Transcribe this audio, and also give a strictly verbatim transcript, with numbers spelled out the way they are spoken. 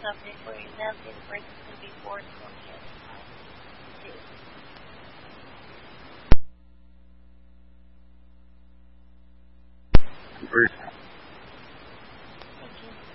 subject for you now, the person to be